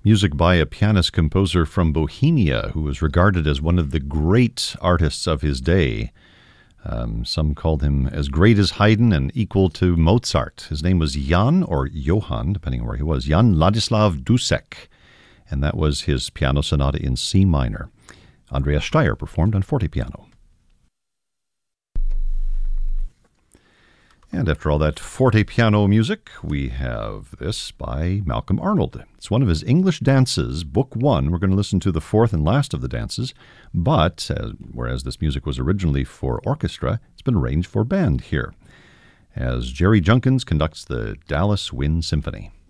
Music by a pianist-composer from Bohemia who was regarded as one of the great artists of his day. Some called him as great as Haydn and equal to Mozart. His name was Jan, or Johann, depending on where he was, Jan Ladislav Dussek, and that was his piano sonata in C minor. Andreas Steyr performed on fortepiano. And after all that fortepiano music, we have this by Malcolm Arnold. It's one of his English dances, Book 1. We're going to listen to the fourth and last of the dances, but whereas this music was originally for orchestra, it's been arranged for band here, as Jerry Junkins conducts the Dallas Wind Symphony.